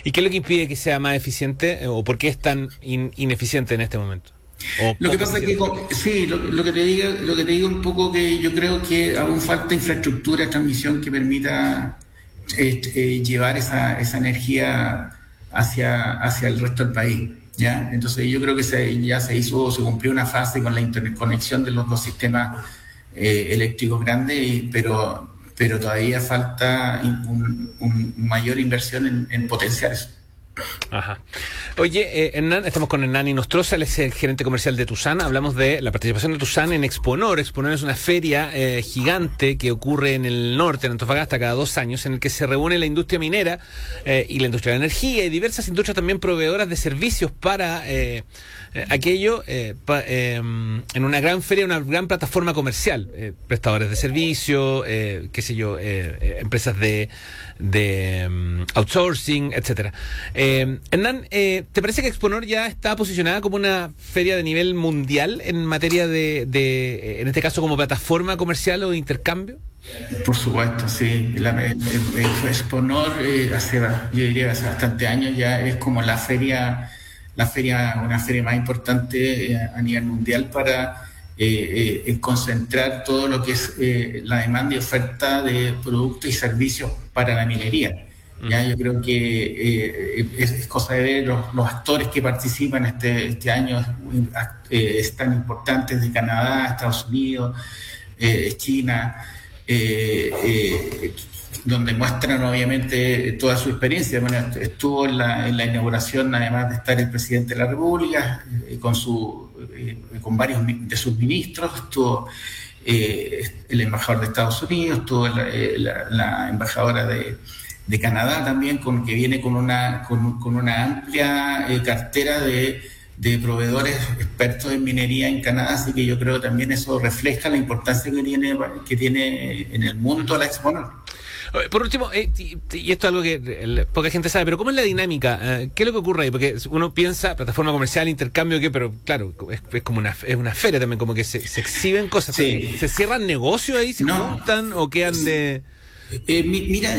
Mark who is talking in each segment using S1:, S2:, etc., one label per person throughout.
S1: ¿Y qué es lo que impide que sea más eficiente o por qué es tan ineficiente en este momento?
S2: Lo que pasa es que sí, lo que te digo un poco, que yo creo que aún falta infraestructura de transmisión que permita llevar esa energía hacia el resto del país, ¿ya? Entonces yo creo que se cumplió una fase con la interconexión de los dos sistemas eléctricos grandes, pero todavía falta un mayor inversión en potenciar eso.
S1: Ajá. Oye, Hernán, estamos con Hernán Inostroza, él es el gerente comercial de Tusan. Hablamos de la participación de Tusan en Exponor. Exponor es una feria gigante que ocurre en el norte, en Antofagasta, cada 2 años, en el que se reúne la industria minera y la industria de la energía y diversas industrias también proveedoras de servicios para aquello, en una gran feria, una gran plataforma comercial, prestadores de servicios, empresas de outsourcing, etcétera. Hernán, ¿te parece que Exponor ya está posicionada como una feria de nivel mundial en materia en este caso, como plataforma comercial o de intercambio?
S2: Por supuesto, sí. Exponor yo diría que hace bastante años ya es como una feria más importante a nivel mundial para concentrar todo lo que es la demanda y oferta de productos y servicios para la minería. Ya, yo creo que es cosa de ver los actores que participan este año, tan importantes, de Canadá, Estados Unidos, China, donde muestran obviamente toda su experiencia. Bueno, estuvo en la inauguración, además de estar el presidente de la República, con varios de sus ministros, estuvo el embajador de Estados Unidos, estuvo la embajadora de Canadá también, que viene con una amplia cartera de proveedores expertos en minería en Canadá, así que yo creo que también eso refleja la importancia que tiene en el mundo la Exponor.
S1: Por último, y esto es algo que poca gente sabe, pero ¿cómo es la dinámica? ¿Qué es lo que ocurre ahí? Porque uno piensa, plataforma comercial, intercambio, pero claro, es como una feria también, como que se exhiben cosas.
S2: Sí.
S1: ¿Se cierran negocios ahí? ¿Se juntan o quedan de...?
S2: Mira,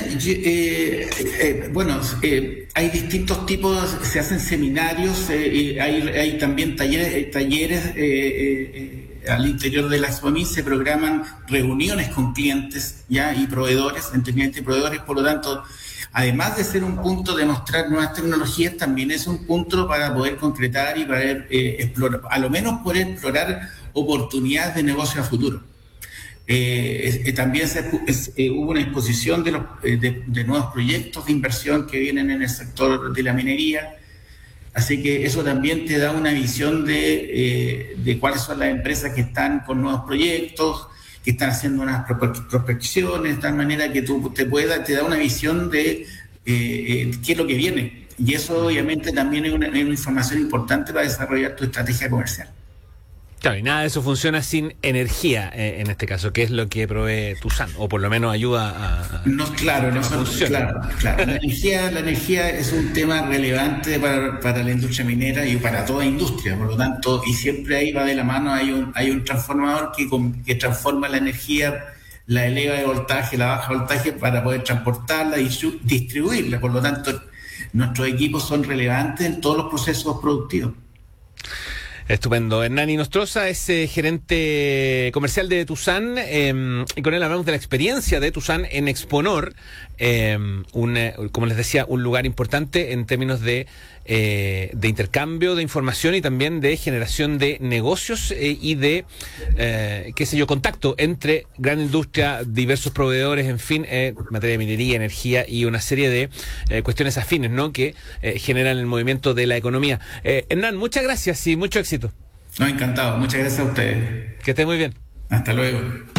S2: hay distintos tipos, se hacen seminarios, hay también talleres al interior de la Expomin, se programan reuniones con clientes ya y proveedores, entre clientes y proveedores. Por lo tanto, además de ser un punto de mostrar nuevas tecnologías, también es un punto para poder concretar y poder explorar, a lo menos poder explorar oportunidades de negocio a futuro. También hubo una exposición de nuevos proyectos de inversión que vienen en el sector de la minería, así que eso también te da una visión de cuáles son las empresas que están con nuevos proyectos, que están haciendo unas prospecciones, de tal manera que te da una visión de qué es lo que viene, y eso obviamente también es una información importante para desarrollar tu estrategia comercial.
S1: Claro, y nada de eso funciona sin energía, en este caso, que es lo que provee Tusan, o por lo menos ayuda a
S2: Claro. La energía es un tema relevante para la industria minera y para toda industria, por lo tanto, y siempre ahí va de la mano, hay un transformador que transforma la energía, la eleva de voltaje, la baja voltaje, para poder transportarla y distribuirla. Por lo tanto, nuestros equipos son relevantes en todos los procesos productivos.
S1: Estupendo. Hernán Inostroza es gerente comercial de Tusan, y con él hablamos de la experiencia de Tusan en Exponor, como les decía, un lugar importante en términos de intercambio de información y también de generación de negocios y de, contacto entre gran industria, diversos proveedores, en fin, materia de minería, energía y una serie de cuestiones afines, ¿no?, que generan el movimiento de la economía. Hernán, muchas gracias y mucho éxito.
S2: No, encantado. Muchas gracias a ustedes.
S1: Que esté muy bien.
S2: Hasta luego.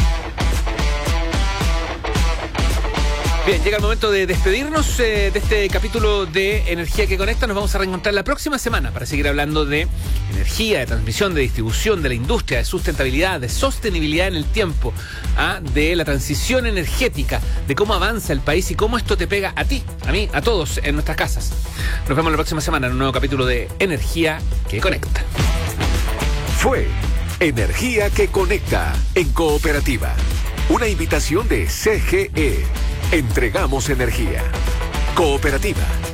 S1: Bien, llega el momento de despedirnos de este capítulo de Energía que Conecta. Nos vamos a reencontrar la próxima semana para seguir hablando de energía, de transmisión, de distribución, de la industria, de sustentabilidad, de sostenibilidad en el tiempo, de la transición energética, de cómo avanza el país y cómo esto te pega a ti, a mí, a todos en nuestras casas. Nos vemos la próxima semana en un nuevo capítulo de Energía que Conecta.
S3: Fue Energía que Conecta en Cooperativa. Una invitación de CGE. Entregamos energía. Cooperativa.